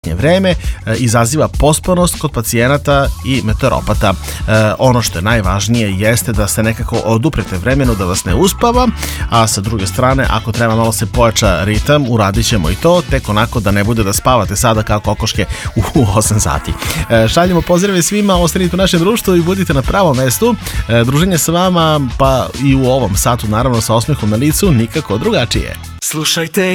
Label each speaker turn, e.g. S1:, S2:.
S1: vreme izaziva pospanost kod pacijenata i meteoropata. Ono što je najvažnije jeste da se nekako oduprete vremenu da vas ne uspava, a sa druge strane, ako treba malo se pojača ritam, uradit ćemo i to, tek onako da ne bude da spavate sada kao kokoške u 8 sati. Šaljemo pozdrave svima, ostanite u našem društvu i budite na pravom mestu. Druženje sa vama, pa i u ovom satu, naravno sa osmehom na licu, nikako drugačije.
S2: Slušajte